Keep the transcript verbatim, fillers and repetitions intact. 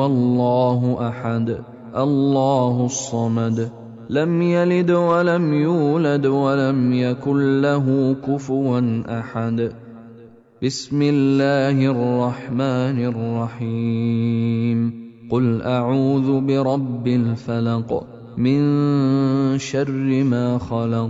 هو الله أحد الله الصمد لم يلد ولم يولد ولم يكن له كفوا أحد. بسم الله الرحمن الرحيم. قل أعوذ برب الفلق من شر ما خلق